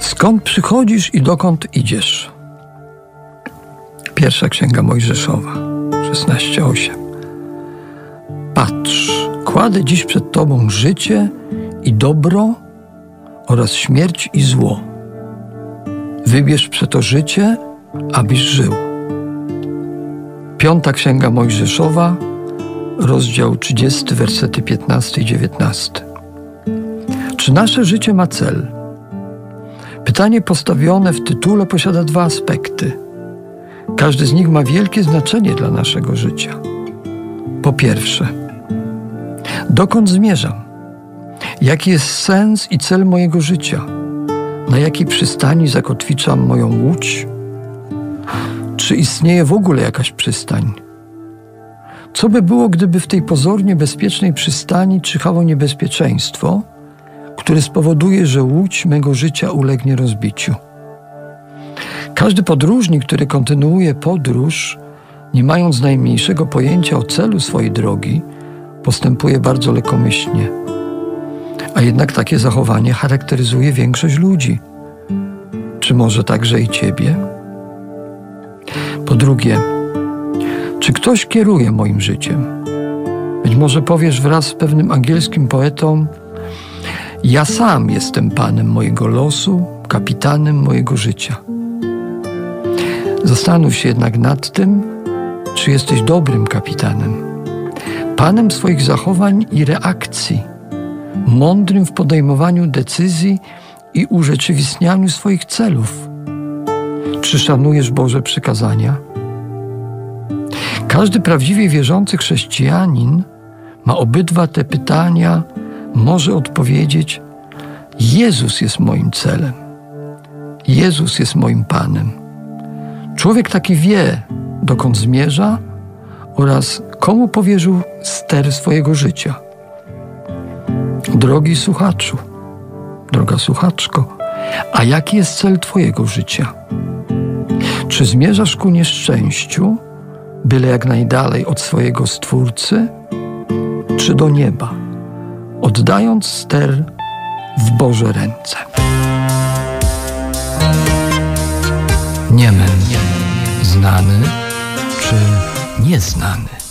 Skąd przychodzisz i dokąd idziesz? Pierwsza Księga Mojżeszowa, 16:8. Patrz, kładę dziś przed Tobą życie i dobro oraz śmierć i zło. Wybierz przeto życie, abyś żył. Piąta Księga Mojżeszowa, rozdział 30, wersety 15 i 19. Czy nasze życie ma cel? Pytanie postawione w tytule posiada dwa aspekty. Każdy z nich ma wielkie znaczenie dla naszego życia. Po pierwsze, dokąd zmierzam? Jaki jest sens i cel mojego życia? Na jakiej przystani zakotwiczam moją łódź? Czy istnieje w ogóle jakaś przystań? Co by było, gdyby w tej pozornie bezpiecznej przystani czyhało niebezpieczeństwo, które spowoduje, że łódź mego życia ulegnie rozbiciu? Każdy podróżnik, który kontynuuje podróż, nie mając najmniejszego pojęcia o celu swojej drogi, postępuje bardzo lekkomyślnie. A jednak takie zachowanie charakteryzuje większość ludzi. Czy może także i Ciebie? Po drugie, czy ktoś kieruje moim życiem? Być może powiesz wraz z pewnym angielskim poetą: ja sam jestem panem mojego losu, kapitanem mojego życia. Zastanów się jednak nad tym, czy jesteś dobrym kapitanem, panem swoich zachowań i reakcji, mądrym w podejmowaniu decyzji i urzeczywistnianiu swoich celów. Czy szanujesz Boże przykazania? Każdy prawdziwie wierzący chrześcijanin ma obydwa te pytania, może odpowiedzieć: Jezus jest moim celem. Jezus jest moim Panem. Człowiek taki wie, dokąd zmierza oraz komu powierzył ster swojego życia. Drogi słuchaczu, droga słuchaczko, a jaki jest cel Twojego życia? Czy zmierzasz ku nieszczęściu, byle jak najdalej od swojego Stwórcy, czy do nieba, oddając ster w Boże ręce? Niemen, znany czy nieznany?